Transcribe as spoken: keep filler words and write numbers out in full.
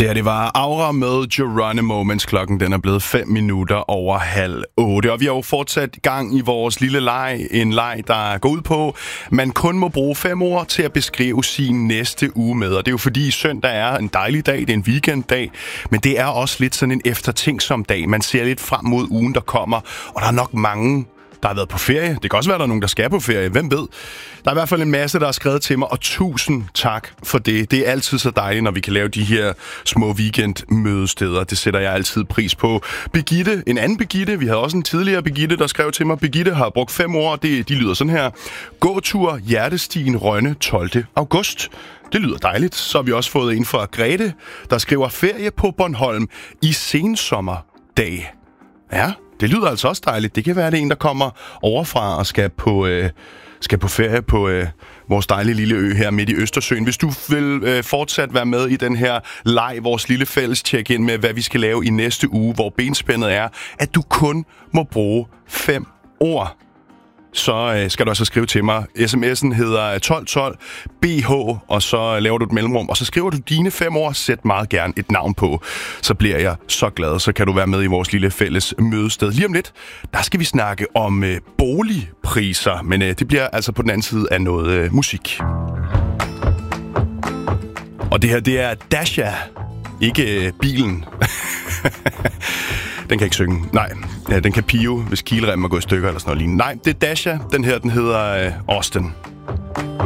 Der det var Aura med Geronimo, mens klokken den er blevet fem minutter over halv otte. Og vi har jo fortsat gang i vores lille leg. En leg, der går ud på, man kun må bruge fem ord til at beskrive sin næste uge med. Og det er jo fordi søndag er en dejlig dag, det er en weekenddag. Men det er også lidt sådan en eftertænksom dag. Man ser lidt frem mod ugen, der kommer. Og der er nok mange, der har været på ferie. Det kan også være, der er nogen, der skal på ferie. Hvem ved? Der er i hvert fald en masse, der har skrevet til mig, og tusind tak for det. Det er altid så dejligt, når vi kan lave de her små weekend-mødesteder. Det sætter jeg altid pris på. Birgitte, en anden Birgitte, vi havde også en tidligere Birgitte, der skrev til mig. Birgitte har brugt fem ord, det, de lyder sådan her. Gåtur, Hjertestien, Rønne, tolvte august. Det lyder dejligt. Så har vi også fået en fra Grete, der skriver ferie på Bornholm i sensommerdag. Ja, det lyder altså også dejligt. Det kan være, det er en, der kommer overfra og skal på, øh, skal på ferie på øh, vores dejlige lille ø her midt i Østersøen. Hvis du vil øh, fortsat være med i den her leg, vores lille fælles check-in med, hvad vi skal lave i næste uge, hvor benspændet er, at du kun må bruge fem ord, så øh, skal du altså skrive til mig. Sms'en hedder tolv tolv B H, og så laver du et mellemrum, og så skriver du dine fem ord. Sæt meget gerne et navn på. Så bliver jeg så glad, så kan du være med i vores lille fælles mødested. Lige om lidt, der skal vi snakke om øh, boligpriser, men øh, det bliver altså på den anden side af noget øh, musik. Og det her, det er Dasha, ikke øh, bilen. Den kan ikke synge. Nej, ja, den kan pive, hvis kielremmen er gået i stykker eller sådan noget lignende. Nej, det er Dasha. Den her, den hedder øh, Austin.